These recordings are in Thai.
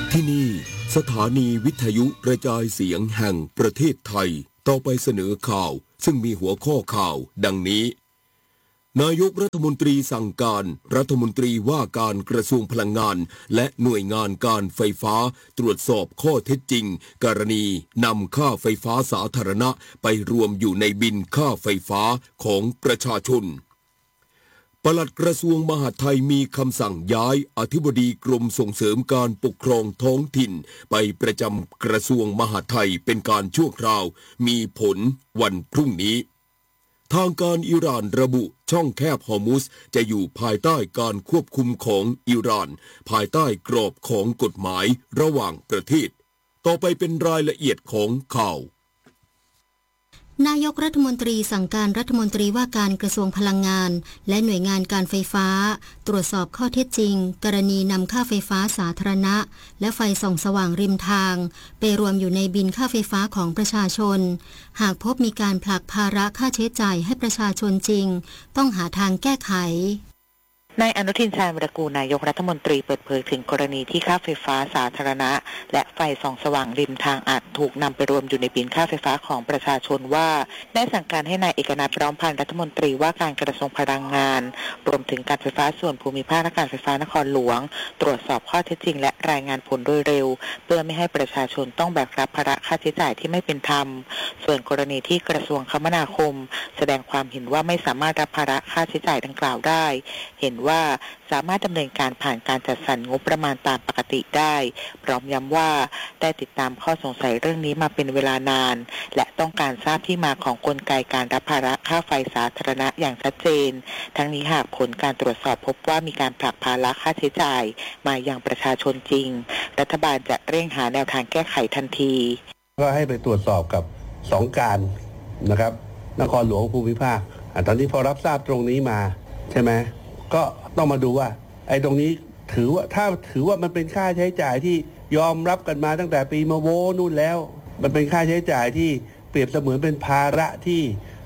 ที่นี่สถานีวิทยุกระจายเสียงแห่งประเทศไทยต่อไปเสนอข่าวซึ่งมีหัวข้อข่าวดังนี้นายกรัฐมนตรีสั่งการรัฐมนตรีว่าการกระทรวงพลังงานและหน่วยงานการไฟฟ้าตรวจสอบข้อเท็จจริงกรณีนำค่าไฟฟ้าสาธารณะไปรวมอยู่ในบินค่าไฟฟ้าของประชาชนปลัดกระทรวงมหาดไทยมีคำสั่งย้ายอธิบดีกรมส่งเสริมการปกครองท้องถิ่นไปประจำกระทรวงมหาดไทยเป็นการชั่วคราวมีผลวันพรุ่งนี้ทางการอิหร่านระบุช่องแคบฮอร์มุซจะอยู่ภายใต้การควบคุมของอิหร่านภายใต้กรอบของกฎหมายระหว่างประเทศต่อไปเป็นรายละเอียดของข่าวนายกรัฐมนตรีสั่งการรัฐมนตรีว่าการกระทรวงพลังงานและหน่วยงานการไฟฟ้าตรวจสอบข้อเท็จจริงกรณีนำค่าไฟฟ้าสาธารณะและไฟส่องสว่างริมทางไปรวมอยู่ในบินค่าไฟฟ้าของประชาชนหากพบมีการผลักภาระค่าใช้จ่ายให้ประชาชนจริงต้องหาทางแก้ไขนายอนุทินชาญวิรากูลนายกรัฐมนตรีเปิดเผยถึงกรณีที่ค่าไฟฟ้าสาธารณะและไฟส่องสว่างริมทางอาจถูกนำไปรวมอยู่ในบินค่าไฟฟ้าของประชาชนว่าได้สั่งการให้นายเอกนัท พร้อมพันธ์รัฐมนตรีว่าการกระทรวงพลังงานรวมถึงการไฟฟ้าส่วนภูมิภาคและการไฟฟ้านครหลวงตรวจสอบข้อเท็จจริงและรายงานผลโดยเร็วเพื่อไม่ให้ประชาชนต้องแบกรับภาระค่าใช้จ่ายที่ไม่เป็นธรรมส่วนกรณีที่กระทรวงคมนาคมแสดงความเห็นว่าไม่สามารถรับภาระค่าใช้จ่ายดังกล่าวได้เห็นว่าสามารถดำเนินการผ่านการจัดสรรงบประมาณตามปกติได้พร้อมย้ำว่าได้ติดตามข้อสงสัยเรื่องนี้มาเป็นเวลานานและต้องการทราบที่มาของกลไกการรับภาระค่าไฟสาธารณะอย่างชัดเจนทั้งนี้หากผลการตรวจสอบพบว่ามีการผลักภาระค่าใช้จ่ายมายังประชาชนจริงรัฐบาลจะเร่งหาแนวทางแก้ไขทันทีก็ให้ไปตรวจสอบกับ2การนะครับนครหลวงภูมิภาคตอนนี้พอรับทราบตรงนี้มาใช่ไหมก็ต้องมาดูว่าไอ้ตรงนี้ถือว่ามันเป็นค่าใช้จ่ายที่ยอมรับกันมาตั้งแต่ปีมะโวนู่นแล้วมันเป็นค่าใช้จ่ายที่เปรียบเสมือนเป็นภาระที่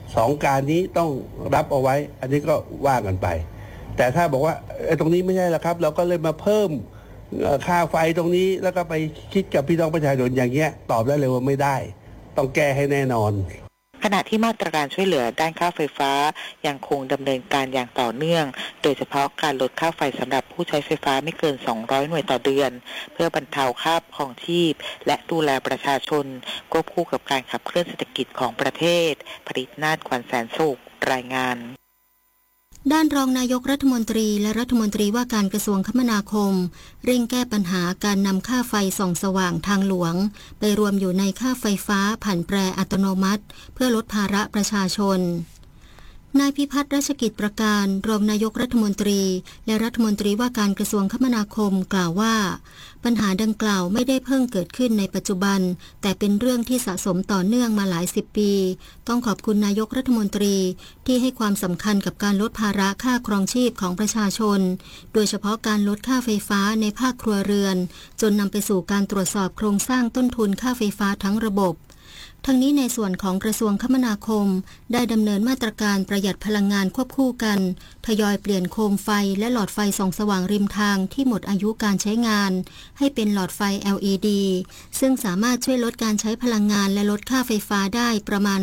2การนี้ต้องรับเอาไว้อันนี้ก็ว่ากันไปแต่ถ้าบอกว่าไอ้ตรงนี้ไม่ใช่ละครับเราก็เลยมาเพิ่มค่าไฟตรงนี้แล้วก็ไปคิดกับพี่น้องประชาชนอย่างเงี้ยตอบได้เลยว่าไม่ได้ต้องแก้ให้แน่นอนขณะที่มาตรการช่วยเหลือด้านค่าไฟฟ้ายังคงดำเนินการอย่างต่อเนื่องโดยเฉพาะการลดค่าไฟสำหรับผู้ใช้ไฟฟ้าไม่เกิน200หน่วยต่อเดือนเพื่อบรรเทาค่าครองชีพและดูแลประชาชนควบคู่กับการขับเคลื่อนเศรษฐกิจของประเทศผลิตนาถ ขวัญแสนสุขรายงานด้านรองนายกรัฐมนตรีและรัฐมนตรีว่าการกระทรวงคมนาคมเร่งแก้ปัญหาการนำค่าไฟส่องสว่างทางหลวงไปรวมอยู่ในค่าไฟฟ้าผ่านแปรอัตโนมัติเพื่อลดภาระประชาชนนายพิพัฒน์รัชกิจประการรองนายกรัฐมนตรีและรัฐมนตรีว่าการกระทรวงคมนาคมกล่าวว่าปัญหาดังกล่าวไม่ได้เพิ่งเกิดขึ้นในปัจจุบันแต่เป็นเรื่องที่สะสมต่อเนื่องมาหลาย10 ปีต้องขอบคุณนายกรัฐมนตรีที่ให้ความสำคัญกับการลดภาระค่าครองชีพของประชาชนโดยเฉพาะการลดค่าไฟฟ้าในภาคครัวเรือนจนนำไปสู่การตรวจสอบโครงสร้างต้นทุนค่าไฟฟ้าทั้งระบบทั้งนี้ในส่วนของกระทรวงคมนาคมได้ดำเนินมาตรการประหยัดพลังงานควบคู่กันทยอยเปลี่ยนโคมไฟและหลอดไฟส่องสว่างริมทางที่หมดอายุการใช้งานให้เป็นหลอดไฟ LED ซึ่งสามารถช่วยลดการใช้พลังงานและลดค่าไฟฟ้าได้ประมาณ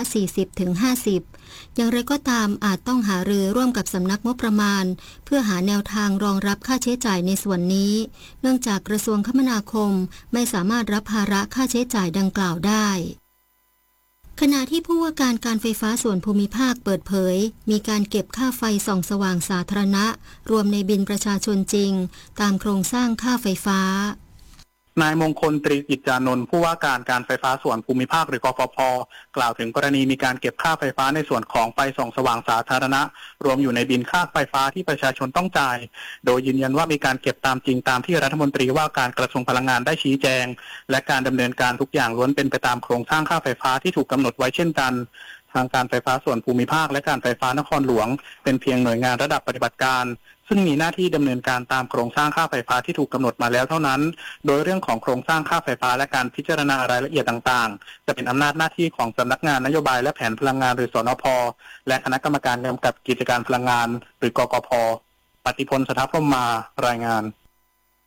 40-50%อย่างไรก็ตามอาจต้องหารือร่วมกับสำนักงบประมาณเพื่อหาแนวทางรองรับค่าใช้จ่ายในส่วนนี้เนื่องจากกระทรวงคมนาคมไม่สามารถรับภาระค่าใช้จ่ายดังกล่าวได้ขณะที่ผู้ว่าการการไฟฟ้าส่วนภูมิภาคเปิดเผยมีการเก็บค่าไฟส่องสว่างสาธารณะรวมในบินประชาชนจริงตามโครงสร้างค่าไฟฟ้านายมงคล ตรีกิจจานนท์ผู้ว่าการการไฟฟ้าส่วนภูมิภาคหรือกฟผ.กล่าวถึงกรณีมีการเก็บค่าไฟฟ้าในส่วนของไฟส่องสว่างสาธารณะรวมอยู่ในบินค่าไฟฟ้าที่ประชาชนต้องจ่ายโดยยืนยันว่ามีการเก็บตามจริงตามที่รัฐมนตรีว่าการกระทรวงพลังงานได้ชี้แจงและการดำเนินการทุกอย่างล้วนเป็นไปตามโครงสร้างค่าไฟฟ้าที่ถูกกำหนดไว้เช่นกันทางการไฟฟ้าส่วนภูมิภาคและการไฟฟ้านครหลวงเป็นเพียงหน่วยงานระดับปฏิบัติการซึ่งมีหน้าที่ดำเนินการตามโครงสร้างค่าไฟฟ้าที่ถูกกำหนดมาแล้วเท่านั้นโดยเรื่องของโครงสร้างค่าไฟฟ้าและการพิจารณารายละเอียดต่างๆจะเป็นอำนาจหน้าที่ของสำนักงานนโยบายและแผนพลังงานหรือสนพ.และคณะกรรมการกำกับกิจการพลังงานหรือกกพ.ปฏิพล สถาพรหมมารายงาน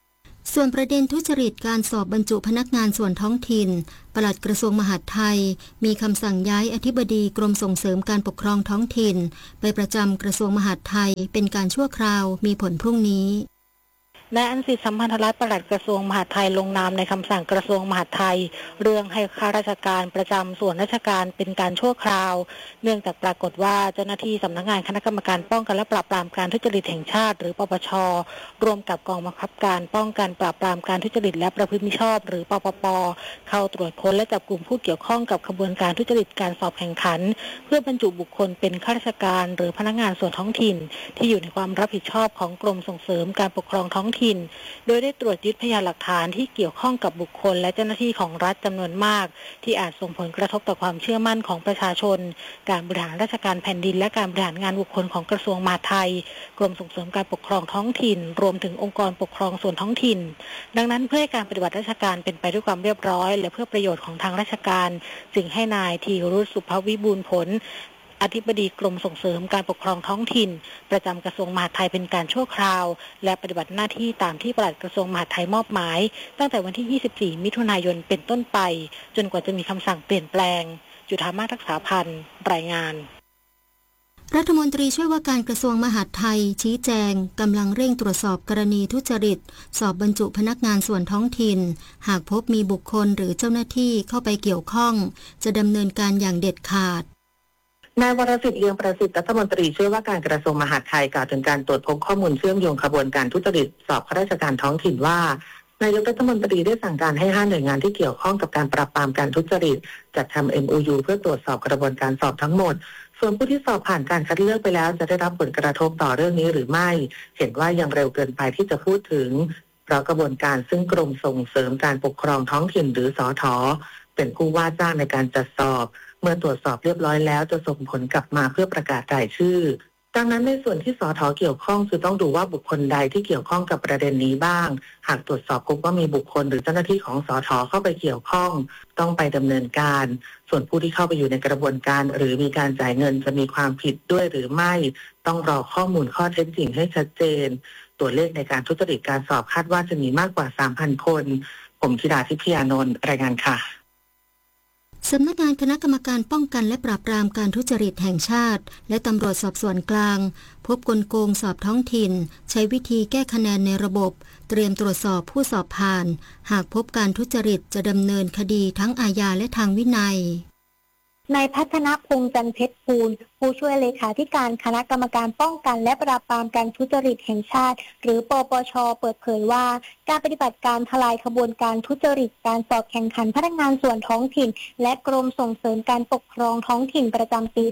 ส่วนประเด็นทุจริตการสอบบรรจุพนักงานส่วนท้องถิ่นปลัดกระทรวงมหาดไทยมีคำสั่งย้ายอธิบดีกรมส่งเสริมการปกครองท้องถิ่นไปประจำกระทรวงมหาดไทยเป็นการชั่วคราวมีผลพรุ่งนี้นายอัญสิทธิ์สัมพันธรัตน์ปลัดกระทรวงมหาดไทยลงนามในคำสั่งกระทรวงมหาดไทยเรื่องให้ข้าราชการประจำส่วนราชการเป็นการชั่วคราวเนื่องจากปรากฏว่าเจ้าหน้าที่สำนักงานคณะกรรมการป้องกันและปราบปรามการทุจริตแห่งชาติหรือปปช.ร่วมกับกองบังคับการป้องกันปราบปรามการทุจริตและประพฤติมิชอบหรือปปป.เข้าตรวจค้นและจับกลุ่มผู้เกี่ยวข้องกับขบวนการทุจริตการสอบแข่งขันเพื่อบรรจุบุคคลเป็นข้าราชการหรือพนักงานส่วนท้องถิ่นที่อยู่ในความรับผิดชอบของกรมส่งเสริมการปกครองท้องถิ่นโดยได้ตรวจยึดพยานหลักฐานที่เกี่ยวข้องกับบุคคลและเจ้าหน้าที่ของรัฐจำนวนมากที่อาจส่งผลกระทบต่อความเชื่อมั่นของประชาชนการบริหารราชการแผ่นดินและการบริหารงานบุคคลของกระทรวงมหาดไทยกรมส่งเสริมการปกครองท้องถิ่นรวมถึงองค์กรปกครองส่วนท้องถิ่นดังนั้นเพื่อให้การปฏิบัติราชการเป็นไปด้วยความเรียบร้อยและเพื่อประโยชน์ของทางราชการจึงให้นายธีรุษ สุภวิบูลย์ผลอธิบดีกรมส่งเสริมการปกครองท้องถิ่นประจำกระทรวงมหาดไทยเป็นการชั่วคราวและปฏิบัติหน้าที่ตามที่ปลัดกระทรวงมหาดไทยมอบหมายตั้งแต่วันที่24มิถุนายนเป็นต้นไปจนกว่าจะมีคำสั่งเปลี่ยนแปลงจุฑามาศ รักษาพันธ์รายงานรัฐมนตรีช่วยว่าการกระทรวงมหาดไทยชี้แจงกำลังเร่งตรวจสอบกรณีทุจริตสอบบรรจุพนักงานส่วนท้องถิ่นหากพบมีบุคคลหรือเจ้าหน้าที่เข้าไปเกี่ยวข้องจะดำเนินการอย่างเด็ดขาดนายวรสิทธิ์ เลืองประสิทธิ์รัฐมนตรีช่วยว่าการกระทรวงมหาดไทยกล่าวถึงการตรวจพบข้อมูลเชื่อมโยงขบวนการทุจริตสอบข้าราชการท้องถิ่นว่านายกรัฐมนตรีได้สั่งการให้5หน่วยงานที่เกี่ยวข้องกับการปราบปรามการทุจริตจัดทำ MOU เพื่อตรวจสอบกระบวนการสอบทั้งหมดส่วนผู้ที่สอบผ่านการคัดเลือกไปแล้วจะได้รับผลกระทบต่อเรื่องนี้หรือไม่เห็นว่ายังเร็วเกินไปที่จะพูดถึงเพราะกระบวนการซึ่งกรมส่งเสริมการปกครองท้องถิ่นหรือสท.เป็นผู้ว่าจ้างในการจัดสอบเมื่อตรวจสอบเรียบร้อยแล้วจะส่งผลกลับมาเพื่อประกาศรายชื่อดังนั้นในส่วนที่สท.เกี่ยวข้องคือต้องดูว่าบุคคลใดที่เกี่ยวข้องกับประเด็นนี้บ้างหากตรวจสอบพบว่ามีบุคคลหรือเจ้าหน้าที่ของสท.เข้าไปเกี่ยวข้องต้องไปดำเนินการส่วนผู้ที่เข้าไปอยู่ในกระบวนการหรือมีการจ่ายเงินจะมีความผิดด้วยหรือไม่ต้องรอข้อมูลข้อเท็จจริงให้ชัดเจนตัวเลขในการทุจริตการสอบคาดว่าจะมีมากกว่า 3,000 คนผมธิดาทิพยานนท์รายงานค่ะสำนักงานคณะกรรมการป้องกันและปราบปรามการทุจริตแห่งชาติและตำรวจสอบสวนกลางพบกลโกงสอบท้องถิ่นใช้วิธีแก้คะแนนในระบบเตรียมตรวจสอบผู้สอบผ่านหากพบการทุจริตจะดำเนินคดีทั้งอาญาและทางวินัยนายพัฒนพงษ์จันทร์เพชรภูลผู้ช่วยเลขาธิการคณะกรรมการป้องกันและปราบปรามการทุจริตแห่งชาติหรือปปช.เปิดเผยว่าการปฏิบัติการทลายขบวนการทุจริตการสอบแข่งขันพนักงานส่วนท้องถิ่นและกรมส่งเสริมการปกครองท้องถิ่นประจำปี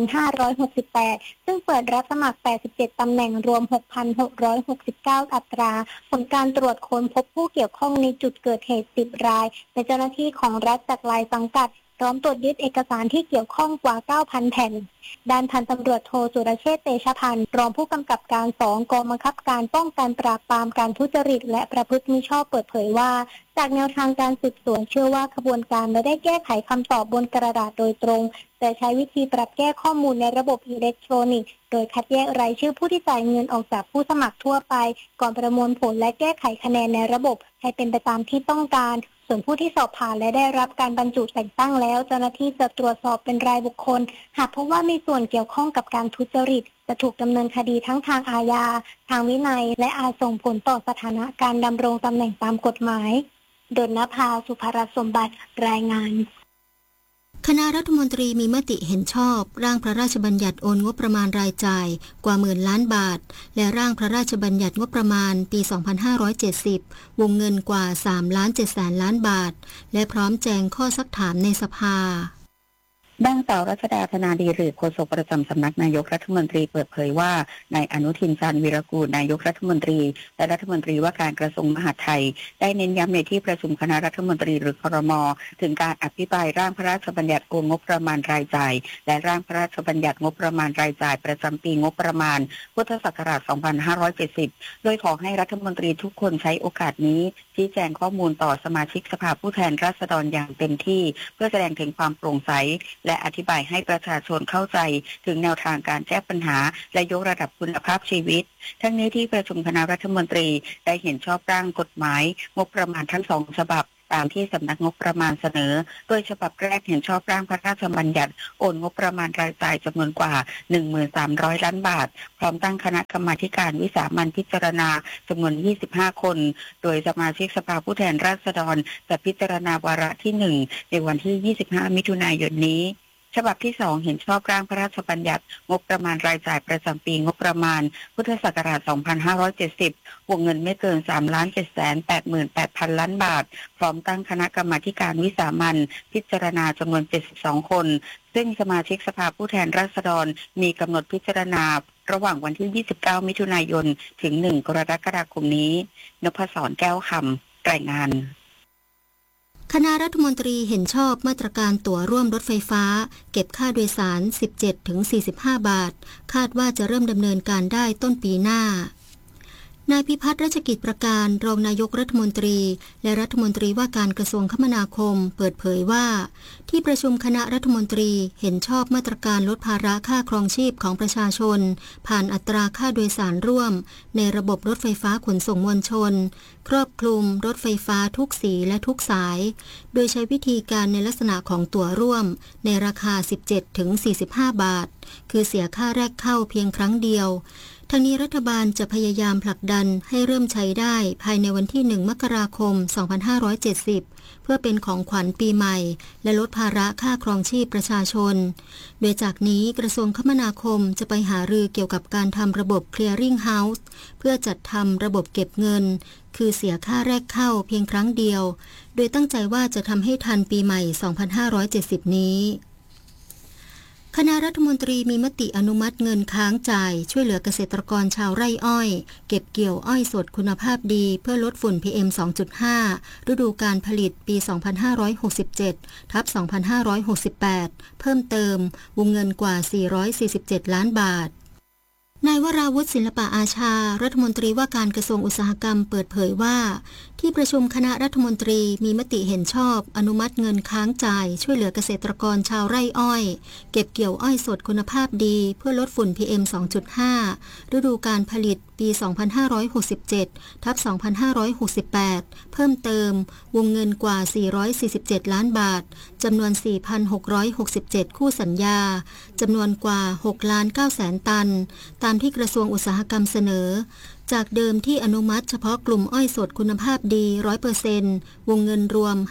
2568 ซึ่งเปิดรับสมัคร 87 ตำแหน่งรวม 6,669 อัตราผลการตรวจค้นพบผู้เกี่ยวข้องในจุดเกิดเหตุ 10 รายเป็นเจ้าหน้าที่ของรัฐจากหลายสังกัดพร้อมตรวจยึดเอกสารที่เกี่ยวข้องกว่า 9,000 แผ่นด้านพันตำรวจโทสุรเชษฐ์ เตชะพันธ์รองผู้กำกับการ2กองบังคับการป้องกันปราบปรามการทุจริตและประพฤติมิชอบเปิดเผยว่าจากแนวทางการสืบสวนเชื่อว่าขบวนการไม่ได้แก้ไขคำตอบบนกระดาษโดยตรงแต่ใช้วิธีปรับแก้ข้อมูลในระบบอิเล็กทรอนิกส์โดยคัดแยกรายชื่อผู้ที่จ่ายเงินออกจากผู้สมัครทั่วไปก่อนประมวลผลและแก้ไขคะแนนในระบบให้เป็นไปตามที่ต้องการส่วนผู้ที่สอบผ่านและได้รับการบรรจุแต่งตั้งแล้วเจ้าหน้าที่จะตรวจสอบเป็นรายบุคคลหากพบว่ามีส่วนเกี่ยวข้องกับการทุจริตจะถูกดำเนินคดีทั้งทางอาญาทางวินัยและอาจส่งผลต่อสถานะการดำรงตำแหน่งตามกฎหมายดลนภา สุภรัตน์สมบัติรายงานคณะรัฐมนตรีมีมติเห็นชอบร่างพระราชบัญญัติโอนงบประมาณรายจ่ายกว่า10,000 ล้านบาทและร่างพระราชบัญญัติงบประมาณปี 2570 วงเงินกว่า 3,700,000 ล้านบาทและพร้อมแจงข้อซักถามในสภาด้านสาวรัชดา ธนาดีฤทธิ์โฆษกประจำสำนักนายกรัฐมนตรีเปิดเผยว่านายอนุทิน ชาญวีรกูลนายกรัฐมนตรีและรัฐมนตรีว่าการกระทรวงมหาดไทยได้เน้นย้ำในที่ประชุมคณะรัฐมนตรีหรือครม.ถึงการอภิปรายร่างพระราชบัญญัติโอนงบประมาณรายจ่ายและร่างพระราชบัญญัติงบประมาณรายจ่ายประจำปีงบประมาณพุทธศักราช 2570 โดยขอให้รัฐมนตรีทุกคนใช้โอกาสนี้ชี้แจงข้อมูลต่อสมาชิกสภาผู้แทนราษฎรอย่างเต็มที่เพื่อแสดงถึงความโปร่งใสและอธิบายให้ประชาชนเข้าใจถึงแนวทางการแก้ปัญหาและยกระดับคุณภาพชีวิตทั้งนี้ที่ประชุมคณะรัฐมนตรีได้เห็นชอบร่างกฎหมายงบประมาณทั้ง2ฉบับตามที่สำนักงบประมาณเสนอโดยฉบับแรกเห็นชอบร่างพระราชบัญญัติโอนงบประมาณรายจ่ายจำนวนกว่า 13,000 ล้านบาทพร้อมตั้งคณะกรรมาธิการวิสามัญพิจารณาจำนวน25 คนโดยสมาชิกสภาผู้แทนราษฎรจะพิจารณาวาระที่1ในวันที่25 มิถุนายนนี้ฉบับที่2เห็นชอบร่างพระราชบัญญัติงบประมาณรายจ่ายประจำปีงบประมาณพุทธศักราช 2570 วงเงินไม่เกิน 3,788,000 ล้านบาทพร้อมตั้งคณะกรรมาธิการวิสามัญพิจารณาจำนวน72 คนซึ่งสมาชิกสภาผู้แทนราษฎรมีกำหนดพิจารณาระหว่างวันที่ 29 มิถุนายนถึง 1 กรกฎาคมนี้นพศร แก้วคำรายงานคณะรัฐมนตรีเห็นชอบมาตรการตั๋วร่วมรถไฟฟ้าเก็บค่าโดยสาร 17-45 บาทคาดว่าจะเริ่มดำเนินการได้ต้นปีหน้านายพิพัฒน์รัชกิจประการรองนายกรัฐมนตรีและรัฐมนตรีว่าการกระทรวงคมนาคมเปิดเผยว่าที่ประชุมคณะรัฐมนตรีเห็นชอบมาตรการลดภาระค่าครองชีพของประชาชนผ่านอัตราค่าโดยสารร่วมในระบบรถไฟฟ้าขนส่งมวลชนครอบคลุมรถไฟฟ้าทุกสีและทุกสายโดยใช้วิธีการในลักษณะของตั๋วร่วมในราคา 17-45 บาทคือเสียค่าแรกเข้าเพียงครั้งเดียวทั้งนี้รัฐบาลจะพยายามผลักดันให้เริ่มใช้ได้ภายในวันที่ 1 มกราคม 2570 เพื่อเป็นของขวัญปีใหม่และลดภาระค่าครองชีพประชาชนโดยจากนี้กระทรวงคมนาคมจะไปหารือเกี่ยวกับการทำระบบ Clearing House เพื่อจัดทำระบบเก็บเงินคือเสียค่าแรกเข้าเพียงครั้งเดียวโดยตั้งใจว่าจะทำให้ทันปีใหม่ 2570 นี้คณะรัฐมนตรีมีมติอนุมัติเงินค้างจ่ายช่วยเหลือเกษตรกรชาวไร่อ้อยเก็บเกี่ยวอ้อยสดคุณภาพดีเพื่อลดฝุ่น PM 2.5 ฤดูการผลิตปี 2567/2568 เพิ่มเติมวงเงินกว่า 447 ล้านบาทนายวราวุฒิศิลปะอาชารัฐมนตรีว่าการกระทรวงอุตสาหกรรมเปิดเผยว่าที่ประชุมคณะรัฐมนตรีมีมติเห็นชอบอนุมัติเงินค้างจ่ายช่วยเหลือเกษตรกรชาวไร่อ้อยเก็บเกี่ยวอ้อยสดคุณภาพดีเพื่อลดฝุ่น PM 2.5 ฤดูการผลิตปี 2567/2568 เพิ่มเติมวงเงินกว่า 447 ล้านบาทจำนวน 4,667 คู่สัญญาจำนวนกว่า 6,900,000 ตันตามที่กระทรวงอุตสาหกรรมเสนอจากเดิมที่อนุมัติเฉพาะกลุ่มอ้อยสดคุณภาพดี 100% วงเงินรวม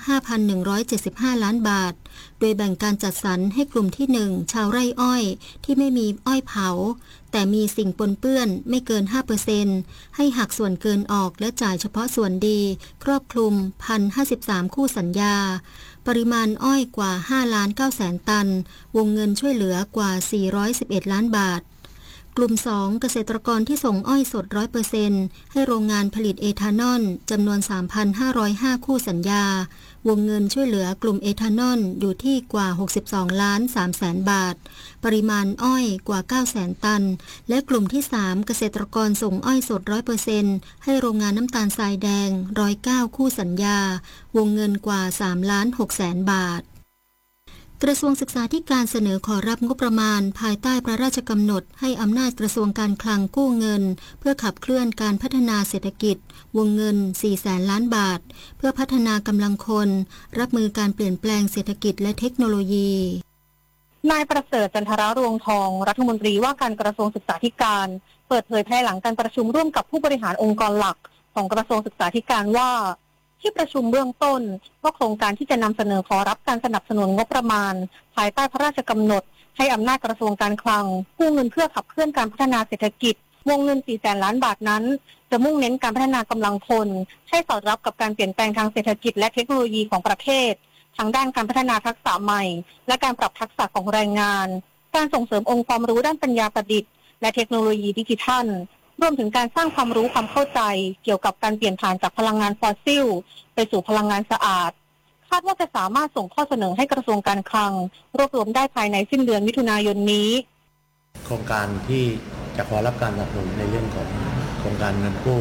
5,175 ล้านบาทโดยแบ่งการจัดสรรให้กลุ่มที่ 1 ชาวไร่อ้อยที่ไม่มีอ้อยเผาแต่มีสิ่งปนเปื้อนไม่เกิน 5% ให้หักส่วนเกินออกและจ่ายเฉพาะส่วนดีครอบคลุม 1,053 คู่สัญญาปริมาณอ้อยกว่า 5,900,000 ตันวงเงินช่วยเหลือกว่า 411 ล้านบาทกลุ่ม 2 เกษตรกรที่ส่งอ้อยสด 100% ให้โรงงานผลิตเอทานอลจำนวน 3,505 คู่สัญญาวงเงินช่วยเหลือกลุ่มเอทานอลอยู่ที่กว่า 62,300,000 บาทปริมาณอ้อยกว่า 900,000 ตันและกลุ่มที่ 3 เกษตรกรส่งอ้อยสด 100% ให้โรงงานน้ำตาลทรายแดง 109 คู่สัญญาวงเงินกว่า 3,600,000 บาทกระทรวงศึกษาธิการเสนอขอรับงบประมาณภายใต้พระราชกำหนดให้อำนาจกระทรวงการคลังกู้เงินเพื่อขับเคลื่อนการพัฒนาเศรษฐกิจวงเงิน 400,000 ล้านบาทเพื่อพัฒนากำลังคนรับมือการเปลี่ยนแปลงเศรษฐกิจและเทคโนโลยีนายประเสริฐจันทรรวงทองรัฐมนตรีว่าการกระทรวงศึกษาธิการเปิดเผยภายหลังการประชุมร่วมกับผู้บริหารองค์กรหลักของกระทรวงศึกษาธิการว่าที่ประชุมเบื้องต้นว่าโครงการที่จะนำเสนอขอรับการสนับสนุนงบประมาณภายใต้พระราชกำหนดให้อำนาจกระทรวงการคลังกู้เงินเพื่อขับเคลื่อนการพัฒนาเศรษฐกิจวงเงิน 400,000 ล้านบาทนั้นจะมุ่งเน้นการพัฒนากำลังคนให้สอดรับกับการเปลี่ยนแปลงทางเศรษฐกิจและเทคโนโลยีของประเทศทั้งด้านการพัฒนาทักษะใหม่และการปรับทักษะของแรงงานการส่งเสริมองค์ความรู้ด้านปัญญาประดิษฐ์และเทคโนโลยีดิจิทัลรวมถึงการสร้างความรู้ความเข้าใจเกี่ยวกับการเปลี่ยนผ่านจากพลังงานฟอสซิลไปสู่พลังงานสะอาดคาดว่าจะสามารถส่งข้อเสนอให้กระทรวงการคลังรวบรวมได้ภายในสิ้นเดือนมิถุนายนนี้โครงการที่จะขอรับการสนับสนุนในเรื่องของโครงการเงินกู้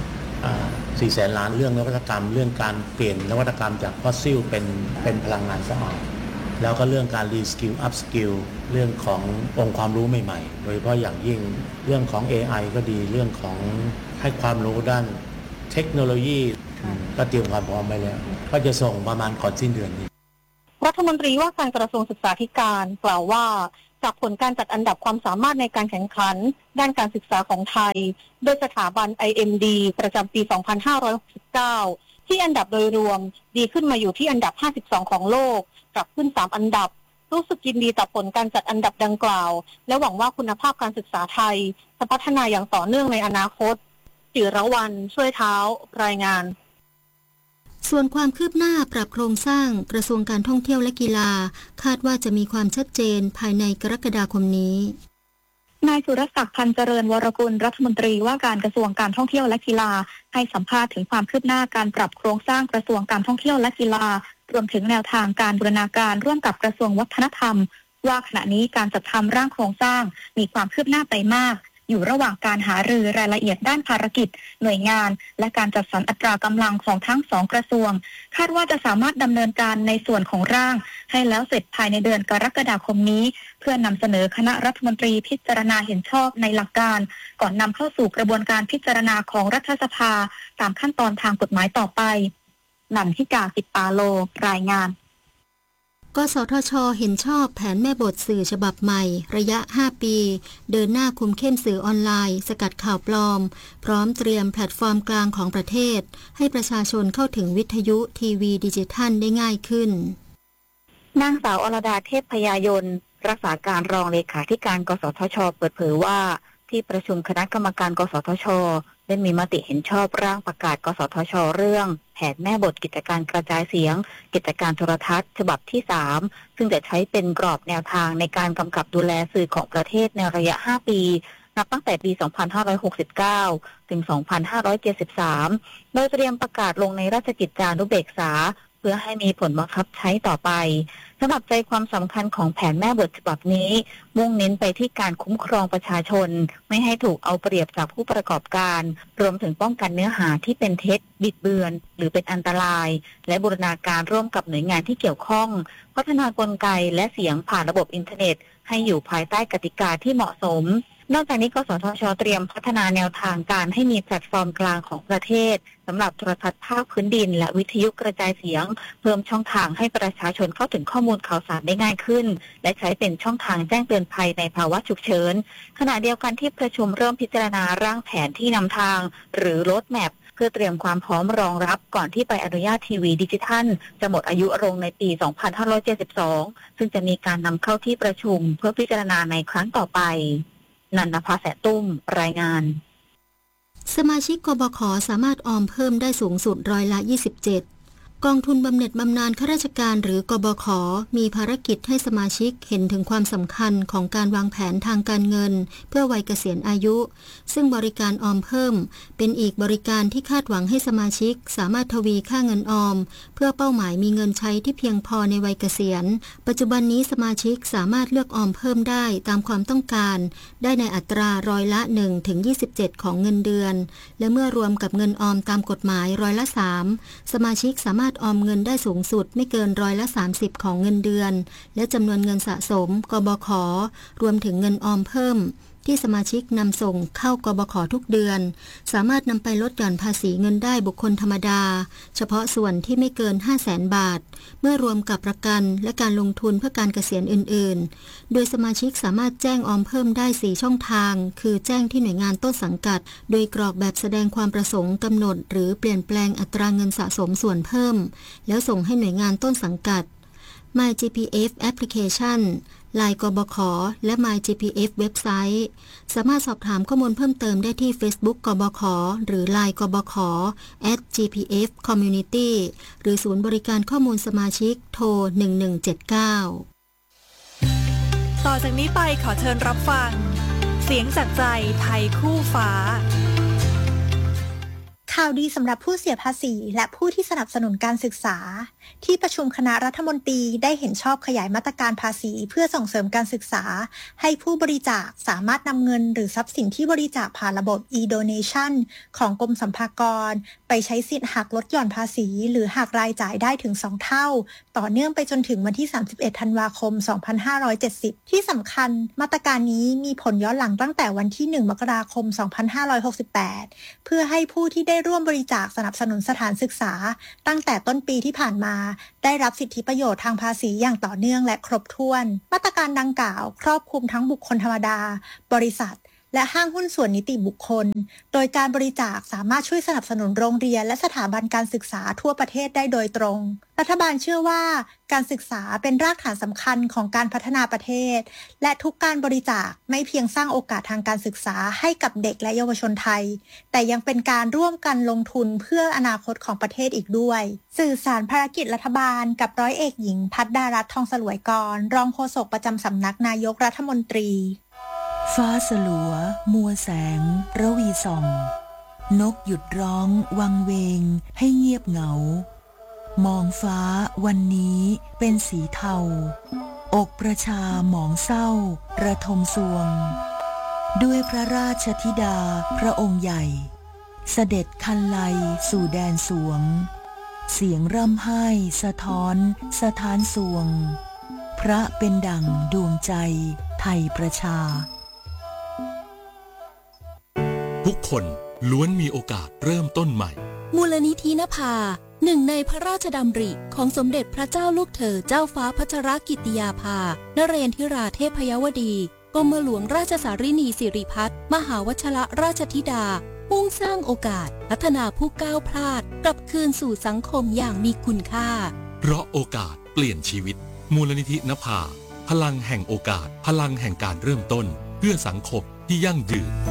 400,000 ล้านเรื่องนวัตกรรมเรื่องการเปลี่ยนนวัตกรรมจากฟอสซิลเป็นพลังงานสะอาดแล้วก็เรื่องการรีสกิลอัพสกิลเรื่องขององค์ความรู้ใหม่ๆโดยเฉพาะอย่างยิ่งเรื่องของ AI ก็ดีเรื่องของให้ความรู้ด้านเทคโนโลยีก็เตรียมความพร้อมไปแล้วก็จะส่งประมาณก่อนสิ้นเดือนนี้รัฐมนตรีว่าการกระทรวงศึกษาธิการกล่าวว่าจากผลการจัดอันดับความสามารถในการแข่งขันด้านการศึกษาของไทยโดยสถาบัน IMD ประจำปี 2569 ที่อันดับโดยรวมดีขึ้นมาอยู่ที่อันดับ 52 ของโลกกลับขึ้น 3 อันดับรู้สึกยินดีต่อผลการจัดอันดับดังกล่าวและหวังว่าคุณภาพการศึกษาไทยจะพัฒนาอย่างต่อเนื่องในอนาคตจิรวรรณช่วยเท้ารายงานส่วนความคืบหน้าปรับโครงสร้างกระทรวงการท่องเที่ยวและกีฬาคาดว่าจะมีความชัดเจนภายในกรกฎาคมนี้นายสุรศักดิ์ พันเจริญวรกุลรัฐมนตรีว่าการกระทรวงการท่องเที่ยวและกีฬาให้สัมภาษณ์ถึงความคืบหน้าการปรับโครงสร้างกระทรวงการท่องเที่ยวและกีฬารวมถึงแนวทางการบูรณาการร่วมกับกระทรวงวัฒนธรรมว่าขณะนี้การจัดทำร่างโครงสร้างมีความคืบหน้าไปมากอยู่ระหว่างการหารือรายละเอียดด้านภารกิจหน่วยงานและการจัดสรรอัตรากำลังของทั้ง2กระทรวงคาดว่าจะสามารถดำเนินการในส่วนของร่างให้แล้วเสร็จภายในเดือนกรกฎาคมนี้เพื่อนำเสนอคณะรัฐมนตรีพิจารณาเห็นชอบในหลักการก่อนนำเข้าสู่กระบวนการพิจารณาของรัฐสภาตามขั้นตอนทางกฎหมายต่อไปนันทิกา สิบปาโลรายงานกสทช.เห็นชอบแผนแม่บทสื่อฉบับใหม่ระยะ 5 ปีเดินหน้าคุมเข้มสื่อออนไลน์สกัดข่าวปลอมพร้อมเตรียมแพลตฟอร์มกลางของประเทศให้ประชาชนเข้าถึงวิทยุทีวีดิจิทัลได้ง่ายขึ้นนางสาวอรดาเทพพยายนรักษาการรองเลขาธิการกสทช.เปิดเผยว่าที่ประชุมคณะกรรมการกสทช.ได้มีมติเห็นชอบร่างประกาศกสทช.เรื่องแผนแม่บทกิจการกระจายเสียงกิจการโทรทัศน์ฉบับที่3ซึ่งจะใช้เป็นกรอบแนวทางในการกำกับดูแลสื่อของประเทศในระยะ5ปีนับตั้งแต่ปี 2569 ถึง 2573 โดยเตรียมประกาศลงในราชกิจจานุเบกษาเพื่อให้มีผลบังคับใช้ต่อไปสำหรับใจความสำคัญของแผนแม่บทฉบับนี้มุ่งเน้นไปที่การคุ้มครองประชาชนไม่ให้ถูกเอาเปรียบจากผู้ประกอบการรวมถึงป้องกันเนื้อหาที่เป็นเท็จบิดเบือนหรือเป็นอันตรายและบูรณาการร่วมกับหน่วยงานที่เกี่ยวข้องพัฒนากลไกและเสียงผ่านระบบอินเทอร์เน็ตให้อยู่ภายใต้กติกาที่เหมาะสมนอกจากนี้กสทช.เตรียมพัฒนาแนวทางการให้มีแพลตฟอร์มกลางของประเทศสำหรับโทรทัศน์ภาคพื้นดินและวิทยุกระจายเสียงเพิ่มช่องทางให้ประชาชนเข้าถึงข้อมูลข่าวสารได้ง่ายขึ้นและใช้เป็นช่องทางแจ้งเตือนภัยในภาวะฉุกเฉินขณะเดียวกันที่ประชุมเริ่มพิจารณาร่างแผนที่นำทางหรือ Road Map เพื่อเตรียมความพร้อมรองรับก่อนที่ใบอนุญาตทีวีดิจิทัลจะหมดอายุลงในปี 2572 ซึ่งจะมีการนำเข้าที่ประชุมเพื่อพิจารณาในครั้งต่อไปนันทภาแสนตุ้มรายงานสมาชิกกบข.สามารถออมเพิ่มได้สูงสุด27%กองทุนบำเหน็จบำนาญข้าราชการหรือกบข.มีภารกิจให้สมาชิกเห็นถึงความสำคัญของการวางแผนทางการเงินเพื่อวัยเกษียณอายุซึ่งบริการออมเพิ่มเป็นอีกบริการที่คาดหวังให้สมาชิกสามารถทวีค่าเงินออมเพื่อเป้าหมายมีเงินใช้ที่เพียงพอในวัยเกษียณปัจจุบันนี้สมาชิกสามารถเลือกออมเพิ่มได้ตามความต้องการได้ในอัตราร้อยละ 1-27 ของเงินเดือนและเมื่อรวมกับเงินออมตามกฎหมายร้อยละ 3สมาชิกสามารถออมเงินได้สูงสุดไม่เกินร้อยละ 30 ของเงินเดือนและจำนวนเงินสะสมกบข.รวมถึงเงินออมเพิ่มที่สมาชิกนำส่งเข้ากบข.ทุกเดือนสามารถนำไปลดหย่อนภาษีเงินได้บุคคลธรรมดาเฉพาะส่วนที่ไม่เกิน 500,000 บาทเมื่อรวมกับประกันและการลงทุนเพื่อการเกษียณอื่นๆโดยสมาชิกสามารถแจ้งออมเพิ่มได้4ช่องทางคือแจ้งที่หน่วยงานต้นสังกัดโดยกรอกแบบแสดงความประสงค์กำหนดหรือเปลี่ยนแปลงอัตราเงินสะสมส่วนเพิ่มแล้วส่งให้หน่วยงานต้นสังกัด MyGPF Application LINE กบข.และ MyGPF เว็บไซต์สามารถสอบถามข้อมูลเพิ่มเติมได้ที่ Facebook กบข.หรือ LINE กบข. @GPF Community หรือศูนย์บริการข้อมูลสมาชิกโทร 1179 ต่อจากนี้ไปขอเชิญรับฟังเสียงจากใจไทยคู่ฟ้าข่าวดีสำหรับผู้เสียภาษีและผู้ที่สนับสนุนการศึกษาที่ประชุมคณะรัฐมนตรีได้เห็นชอบขยายมาตรการภาษีเพื่อส่งเสริมการศึกษาให้ผู้บริจาคสามารถนำเงินหรือทรัพย์สินที่บริจาคผ่านระบบ e-donation ของกรมสรรพากรไปใช้สิทธิ์หักลดหย่อนภาษีหรือหักรายจ่ายได้ถึง2เท่าต่อเนื่องไปจนถึงวันที่31ธันวาคม2570ที่สำคัญมาตรการนี้มีผลย้อนหลังตั้งแต่วันที่1มกราคม2568เพื่อให้ผู้ที่ได้ร่วมบริจาคสนับสนุนสถานศึกษาตั้งแต่ต้นปีที่ผ่านมาได้รับสิทธิประโยชน์ทางภาษีอย่างต่อเนื่องและครบถ้วนมาตรการดังกล่าวครอบคลุมทั้งบุคคลธรรมดาบริษัทและห้างหุ้นส่วนนิติบุคคลโดยการบริจาคสามารถช่วยสนับสนุนโรงเรียนและสถาบันการศึกษาทั่วประเทศได้โดยตรงรัฐบาลเชื่อว่าการศึกษาเป็นรากฐานสำคัญของการพัฒนาประเทศและทุกการบริจาคไม่เพียงสร้างโอกาสทางการศึกษาให้กับเด็กและเยาวชนไทยแต่ยังเป็นการร่วมกันลงทุนเพื่ออนาคตของประเทศอีกด้วยสื่อสารภารกิจรัฐบาลกับร้อยเอกหญิงภัทรดารัตน์ทองสลวยกรรองโฆษกประจำสำนักนายกรัฐมนตรีฟ้าสลัวมัวแสงระวีส่องนกหยุดร้องวังเวงให้เงียบเหงามองฟ้าวันนี้เป็นสีเทาอกประชาหมองเศร้าระทมสวงด้วยพระราชธิดาพระองค์ใหญ่เสด็จคันไลสู่แดนสวงเสียงร่ำไห้สะท้อนสถานสวงพระเป็นดั่งดวงใจไทยประชาทุกคนล้วนมีโอกาสเริ่มต้นใหม่มูลนิธินภาหนึ่งในพระราชดำริของสมเด็จพระเจ้าลูกเธอเจ้าฟ้าพัชรกิติยาภานเรนทิราเทพยวดีกรมหลวงราชสารินีสิริพัฒน์มหาวชรราชธิดามุ่งสร้างโอกาสพัฒนาผู้ก้าวพลาดกลับคืนสู่สังคมอย่างมีคุณค่าเพราะโอกาสเปลี่ยนชีวิตมูลนิธินภาพลังแห่งโอกาสพลังแห่งการเริ่มต้นเพื่อสังคมที่ยั่งยืน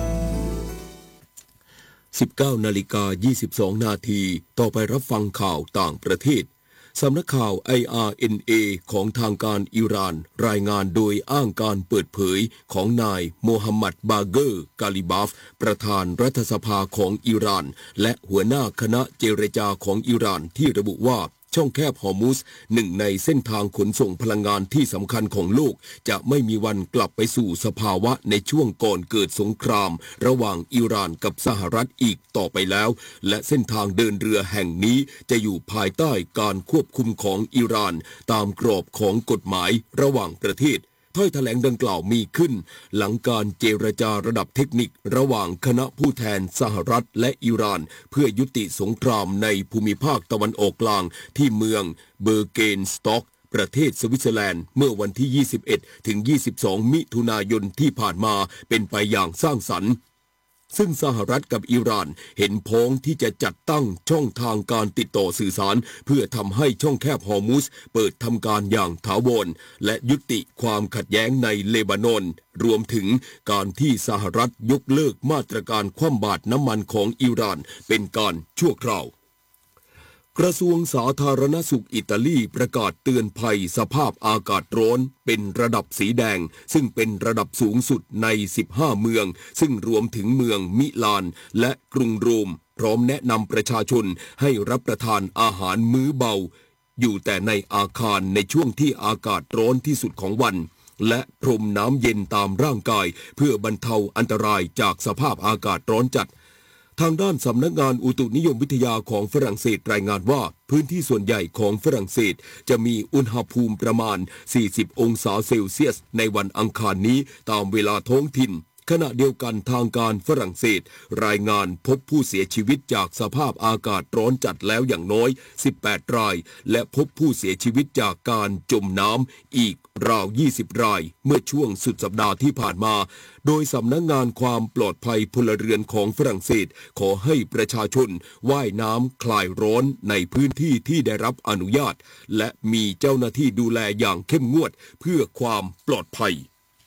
19:22 นาทีต่อไปรับฟังข่าวต่างประเทศสำนักข่าว IRNA ของทางการอิหร่านรายงานโดยอ้างการเปิดเผยของนายโมฮัมหมัดบาเกอร์กาลิบาฟประธานรัฐสภาของอิหร่านและหัวหน้าคณะเจรจาของอิหร่านที่ระบุว่าช่องแคบฮอร์มุซหนึ่งในเส้นทางขนส่งพลังงานที่สำคัญของโลกจะไม่มีวันกลับไปสู่สภาวะในช่วงก่อนเกิดสงครามระหว่างอิหร่านกับสหรัฐอีกต่อไปแล้วและเส้นทางเดินเรือแห่งนี้จะอยู่ภายใต้การควบคุมของอิหร่านตามกรอบของกฎหมายระหว่างประเทศถ้อยแถลงดังกล่าวมีขึ้นหลังการเจรจาระดับเทคนิคระหว่างคณะผู้แทนสหรัฐและอิหร่านเพื่อยุติสงครามในภูมิภาคตะวันออกกลางที่เมืองเบอร์เกนสต็อกประเทศสวิตเซอร์แลนด์เมื่อวันที่ 21 ถึง 22 มิถุนายนที่ผ่านมาเป็นไปอย่างสร้างสรรค์ซึ่งสหรัฐกับอิหร่านเห็นพ้องที่จะจัดตั้งช่องทางการติดต่อสื่อสารเพื่อทำให้ช่องแคบฮอร์มุซเปิดทำการอย่างถาวรและยุติความขัดแย้งในเลบานอนรวมถึงการที่สหรัฐยกเลิกมาตรการคว่ำบาตรน้ำมันของอิหร่านเป็นการชั่วคราวกระทรวงสาธารณสุขอิตาลีประกาศเตือนภัยสภาพอากาศร้อนเป็นระดับสีแดงซึ่งเป็นระดับสูงสุดใน15เมืองซึ่งรวมถึงเมืองมิลานและกรุงโรมพร้อมแนะนำประชาชนให้รับประทานอาหารมื้อเบาอยู่แต่ในอาคารในช่วงที่อากาศร้อนที่สุดของวันและพรมน้ำเย็นตามร่างกายเพื่อบรรเทาอันตรายจากสภาพอากาศร้อนจัดทางด้านสำนักงานอุตุนิยมวิทยาของฝรั่งเศสรายงานว่าพื้นที่ส่วนใหญ่ของฝรั่งเศสจะมีอุณหภูมิประมาณ40องศาเซลเซียสในวันอังคารนี้ตามเวลาท้องถิ่นขณะเดียวกันทางการฝรั่งเศสรายงานพบผู้เสียชีวิตจากสภาพอากาศร้อนจัดแล้วอย่างน้อย18รายและพบผู้เสียชีวิตจากการจมน้ำอีกราว20รายเมื่อช่วงสุดสัปดาห์ที่ผ่านมาโดยสำนักงานความปลอดภัยพลเรือนของฝรั่งเศสขอให้ประชาชนว่ายน้ำคลายร้อนในพื้นที่ที่ได้รับอนุญาตและมีเจ้าหน้าที่ดูแลอย่างเข้มงวดเพื่อความปลอดภัย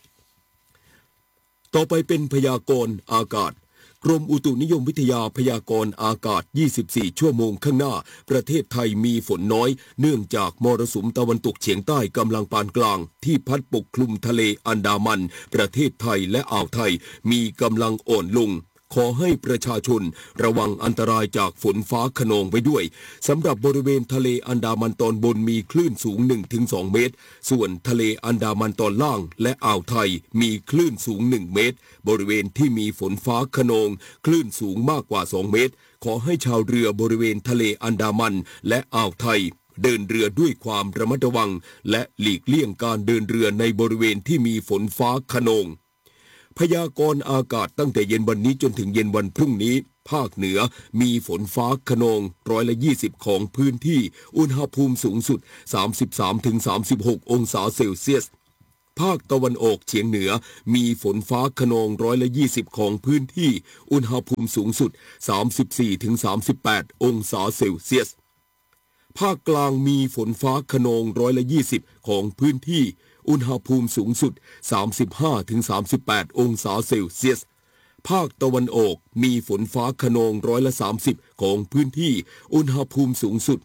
ต่อไปเป็นพยากรณ์อากาศกรมอุตุนิยมวิทยาพยากรณ์อากาศ24ชั่วโมงข้างหน้าประเทศไทยมีฝนน้อยเนื่องจากมรสุมตะวันตกเฉียงใต้กำลังปานกลางที่พัดปกคลุมทะเลอันดามันประเทศไทยและอ่าวไทยมีกำลังอ่อนลงขอให้ประชาชนระวังอันตรายจากฝนฟ้าคะนองไว้ด้วยสำหรับบริเวณทะเลอันดามันตอนบนมีคลื่นสูง 1-2 เมตรส่วนทะเลอันดามันตอนล่างและอ่าวไทยมีคลื่นสูง1 เมตรบริเวณที่มีฝนฟ้าคะนองคลื่นสูงมากกว่า2 เมตรขอให้ชาวเรือบริเวณทะเลอันดามันและอ่าวไทยเดินเรือด้วยความระมัดระวังและหลีกเลี่ยงการเดินเรือในบริเวณที่มีฝนฟ้าคะนองพยากรณ์อากาศตั้งแต่เย็นวันนี้จนถึงเย็นวันพรุ่งนี้ภาคเหนือมีฝนฟ้าคะนอง120ของพื้นที่อุณหภูมิสูงสุด 33-36 องศาเซลเซียสภาคตะวันออกเฉียงเหนือมีฝนฟ้าคะนอง120ของพื้นที่อุณหภูมิสูงสุด 34-38 องศาเซลเซียสภาคกลางมีฝนฟ้าคะนอง120ของพื้นที่อุณหภูมิสูงสุด 35-38 องศาเซลเซียสภาคตะวันออกมีฝนฟ้าคะนอง30ของพื้นที่อุณหภูมิสูงสุด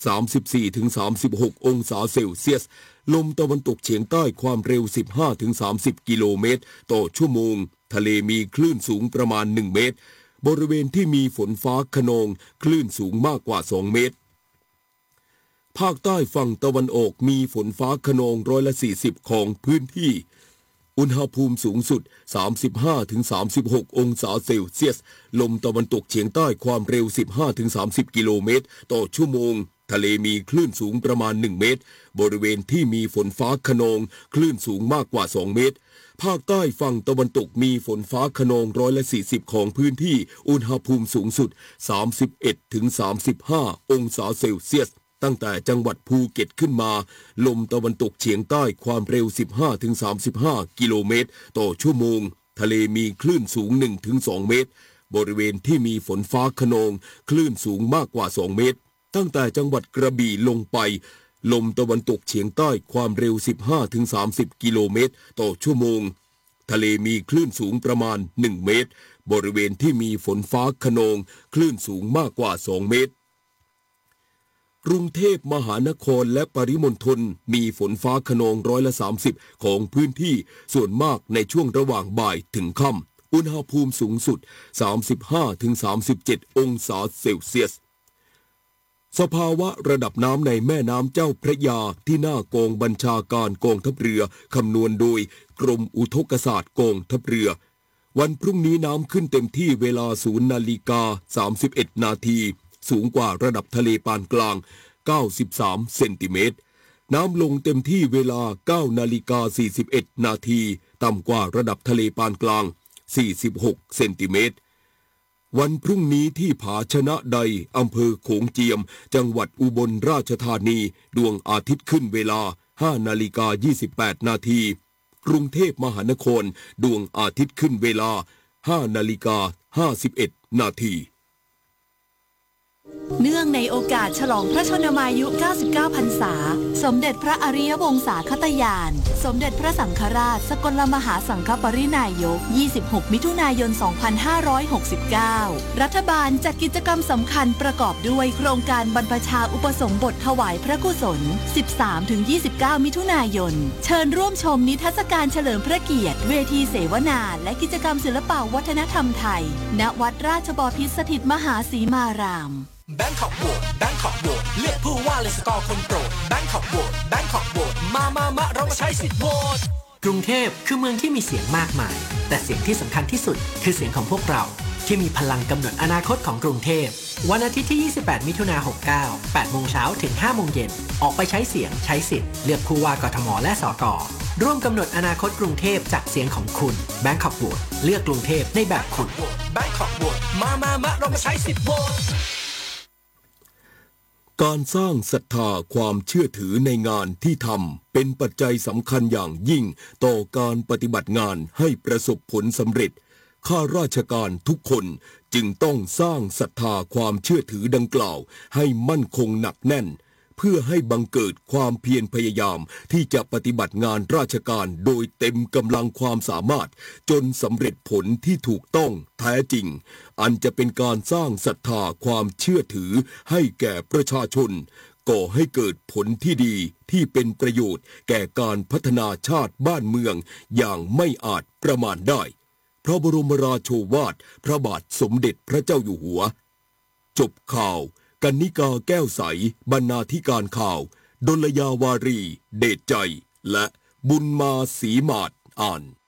34-36 องศาเซลเซียสลมตะวันตกเฉียงใต้ความเร็ว 15-30 กิโลเมตรต่อชั่วโมงทะเลมีคลื่นสูงประมาณ1 เมตรบริเวณที่มีฝนฟ้าคะนองคลื่นสูงมากกว่า2 เมตรภาคใต้ฝั่งตะวันออกมีฝนฟ้าคะนอง140ของพื้นที่อุณหภูมิสูงสุด 35-36 องศาเซลเซียสลมตะวันตกเฉียงใต้ความเร็ว 15-30 กิโลเมตรต่อชั่วโมงทะเลมีคลื่นสูงประมาณ1 เมตรบริเวณที่มีฝนฟ้าคะนองคลื่นสูงมากกว่า2 เมตรภาคใต้ฝั่งตะวันตกมีฝนฟ้าคะนอง140ของพื้นที่อุณหภูมิสูงสุด 31-35 องศาเซลเซียสตั้งแต่จังหวัดภูเก็ตขึ้นมาลมตะวันตกเฉียงใต้ความเร็ว 15-35 กิโลเมตรต่อชั่วโมงทะเลมีคลื่นสูง 1-2 เมตรบริเวณที่มีฝนฟ้าคะนองคลื่นสูงมากกว่า2 เมตรตั้งแต่จังหวัดกระบี่ลงไปลมตะวันตกเฉียงใต้ความเร็ว 15-30 กิโลเมตรต่อชั่วโมงทะเลมีคลื่นสูงประมาณ1 เมตรบริเวณที่มีฝนฟ้าคะนองคลื่นสูงมากกว่า2 เมตรกรุงเทพมหานครและปริมณฑลมีฝนฟ้าคะนอง30%ของพื้นที่ส่วนมากในช่วงระหว่างบ่ายถึงค่ำอุณหภูมิสูงสุด 35-37 องศาเซลเซียสสภาวะระดับน้ำในแม่น้ำเจ้าพระยาที่หน้ากองบัญชาการกองทัพเรือคำนวณโดยกรมอุทกศาสตร์กองทัพเรือวันพรุ่งนี้น้ำขึ้นเต็มที่เวลา 0:31 นาทีสูงกว่าระดับทะเลปานกลาง93เซนติเมตรน้ำลงเต็มที่เวลา 9:41 นาทีต่ำกว่าระดับทะเลปานกลาง46เซนติเมตรวันพรุ่งนี้ที่ผาชนะใดอำเภอโขงเจียมจังหวัดอุบลราชธานีดวงอาทิตย์ขึ้นเวลา 5:28 นาทีกรุงเทพมหานครดวงอาทิตย์ขึ้นเวลา 5:51 นาทีเนื่องในโอกาสฉลองพระชนมายุ 99 พรรษาสมเด็จพระอริยวงศาคตยานสมเด็จพระสังฆราชสกลมหาสังฆปรินายก 26 มิถุนายน 2569 รัฐบาลจัดกิจกรรมสำคัญประกอบด้วยโครงการบรรพชาอุปสมบทถวายพระกุศล 13-29 มิถุนายนเชิญร่วมชมนิทรรศการเฉลิมพระเกียรติเวทีเสวนาและกิจกรรมศิลปวัฒนธรรมไทยณวัดราชบพิตรสถิตมหาสีมารามแบงคอกโหวตแบงคอกโหวตเลือกผู้ว่าเลยสกอร์คนโปรดแบงคอกโหวตแบงคอกโหวตมาเรามาใช้สิทธิ์โหวตกรุงเทพคือเมืองที่มีเสียงมากมายแต่เสียงที่สำคัญที่สุดคือเสียงของพวกเราที่มีพลังกำหนดอนาคตของกรุงเทพวันอาทิตย์ที่ 28 มิถุนายน 69 8 โมงเช้าถึง 5 โมงเย็นออกไปใช้เสียงใช้สิทธิ์เลือกผู้ว่ากทมและสกร่วมกำหนดอนาคตกรุงเทพจากเสียงของคุณแบงคอกโหวตเลือกกรุงเทพในแบบคุณแบงคอกโหวตมาเรามาใช้สิทธิ์โหวตการสร้างศรัทธาความเชื่อถือในงานที่ทำเป็นปัจจัยสำคัญอย่างยิ่งต่อการปฏิบัติงานให้ประสบผลสำเร็จข้าราชการทุกคนจึงต้องสร้างศรัทธาความเชื่อถือดังกล่าวให้มั่นคงหนักแน่นเพื่อให้บังเกิดความเพียรพยายามที่จะปฏิบัติงานราชการโดยเต็มกำลังความสามารถจนสำเร็จผลที่ถูกต้องแท้จริงอันจะเป็นการสร้างศรัทธาความเชื่อถือให้แก่ประชาชนก่อให้เกิดผลที่ดีที่เป็นประโยชน์แก่การพัฒนาชาติบ้านเมืองอย่างไม่อาจประมาณได้เพระบรมราโชวาทพระบาทสมเด็จพระเจ้าอยู่หัวจบข่าวกนิกาแก้วใสบรรณาธิการข่าวดลยาวารีเดชใจและบุญมาศรีมาศอ่าน